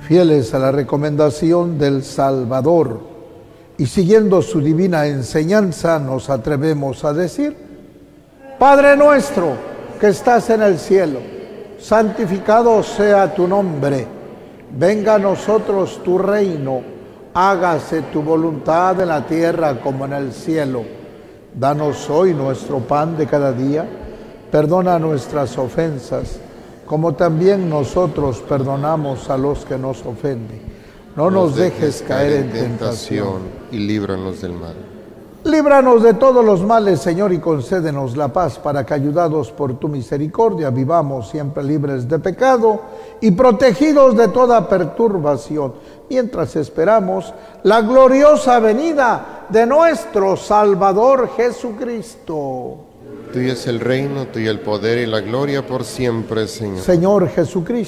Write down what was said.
Fieles a la recomendación del Salvador y siguiendo su divina enseñanza, nos atrevemos a decir: Padre nuestro que estás en el cielo, santificado sea tu nombre. Venga a nosotros tu reino, hágase tu voluntad en la tierra como en el cielo. Danos hoy nuestro pan de cada día, perdona nuestras ofensas, como también nosotros perdonamos a los que nos ofenden. No nos dejes caer en tentación y líbranos del mal. Líbranos de todos los males, Señor, y concédenos la paz, para que, ayudados por tu misericordia, vivamos siempre libres de pecado y protegidos de toda perturbación, mientras esperamos la gloriosa venida de nuestro Salvador Jesucristo. Tuyo es el reino, tuyo el poder y la gloria por siempre, Señor. Señor Jesucristo,